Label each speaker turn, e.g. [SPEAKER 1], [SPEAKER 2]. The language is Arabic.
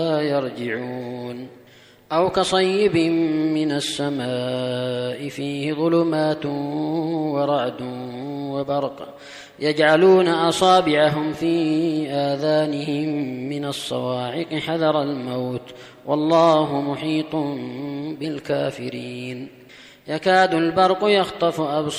[SPEAKER 1] يرجعون أو كصيب من السماء فيه ظلمات ورعد وبرق يجعلون أصابعهم في آذانهم من الصواعق حذر الموت والله محيط بالكافرين يكاد البرق يخطف أبصارهم